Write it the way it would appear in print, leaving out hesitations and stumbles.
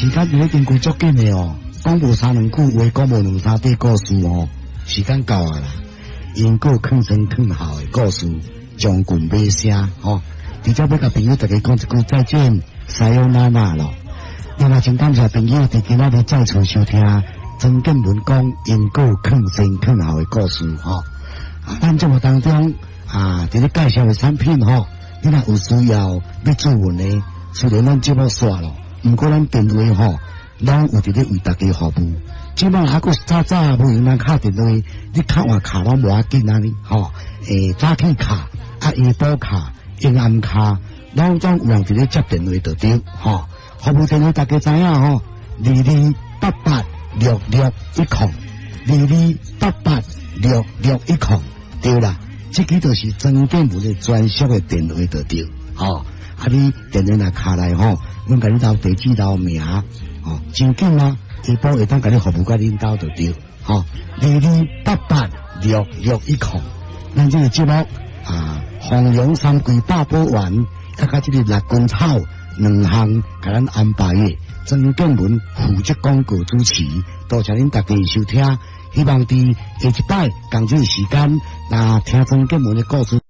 时间已经过足紧的哦，讲无三两句话，讲无两三句故事哦，时间到啊啦。因果坑生坑好的故事，将军尾声哦。直接要甲朋友大家讲一句再见，撒由那拉咯。另外，真感谢朋友伫今仔日再次收听曾建文讲因果坑生坑好的故事吼。咱节目当中伫咧介绍的产品吼，你若有需要要做文的，虽然咱节目煞咯，毋过咱电话吼，咱有伫咧为大家服务。即摆还佫早早无用咱敲电话，你敲换卡拢无要紧啊你吼。早起卡、下晡卡、阴暗卡，拢总有人伫咧接电话就对吼。服务电话大家知影吼，2288606102288661对啦。这个就是曾建文的专属的电话就对吼。你电话若卡来吼，阮甲你留地址留名吼，真紧啊。下晡会当甲你服务甲恁兜就对吼，22886610。咱这个节目弘扬三桂八宝丸，甲这个六根草两项，甲咱安排的曾建文负责广告主持，多谢恁大家收听。希望伫下一摆同这个时间，听曾建文的故事。